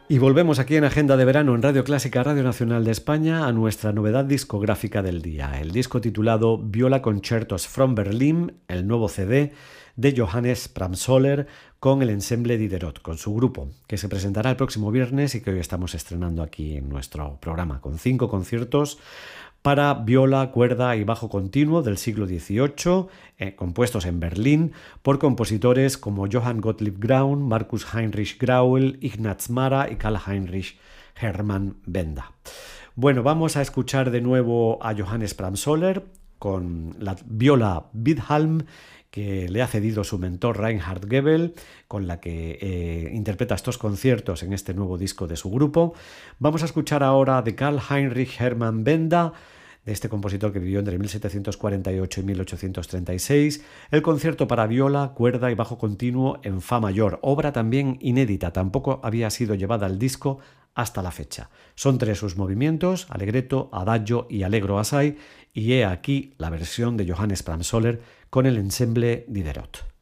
Y volvemos aquí en Agenda de Verano en Radio Clásica, Radio Nacional de España, a nuestra novedad discográfica del día, el disco titulado Viola Concertos from Berlin, el nuevo CD de Johannes Pramsoller con el ensemble Diderot, con su grupo, que se presentará el próximo viernes y que hoy estamos estrenando aquí en nuestro programa, con 5 conciertos para viola, cuerda y bajo continuo del siglo XVIII, compuestos en Berlín por compositores como Johann Gottlieb Graun, Markus Heinrich Graul, Ignaz Mara y Karl Heinrich Hermann Benda. Bueno, vamos a escuchar de nuevo a Johannes Pramsoller con la viola Widhalm, que le ha cedido su mentor Reinhard Goebel, con la que interpreta estos conciertos en este nuevo disco de su grupo. Vamos a escuchar ahora de Karl Heinrich Hermann Benda, de este compositor que vivió entre 1748 y 1836, el concierto para viola, cuerda y bajo continuo en fa mayor, obra también inédita, tampoco había sido llevada al disco hasta la fecha. Son 3 sus movimientos, allegretto, adagio y allegro assai, y he aquí la versión de Johannes Pramsoller con el ensemble Diderot.